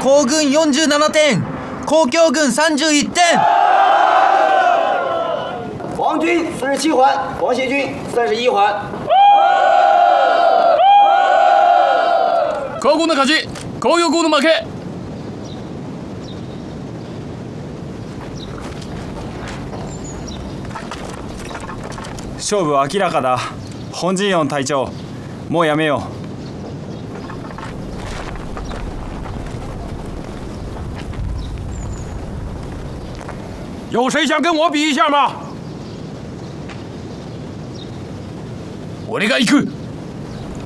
皇軍47点、公共軍31点。 皇军47环，皇协军31环。 皇軍の勝ち、公用軍の負け。 勝負は明らかだ。本陣4隊長、もうやめよう。 有谁想跟我比一下吗？俺が行く。